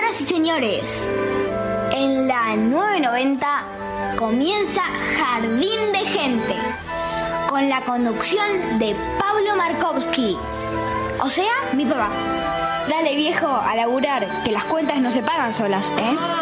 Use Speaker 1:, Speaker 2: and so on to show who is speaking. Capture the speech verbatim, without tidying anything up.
Speaker 1: Señoras y señores, en la nueve noventa comienza Jardín de Gente, con la conducción de Pablo Markovsky, o sea, mi papá. Dale, viejo, a laburar, que las cuentas no se pagan solas, ¿eh?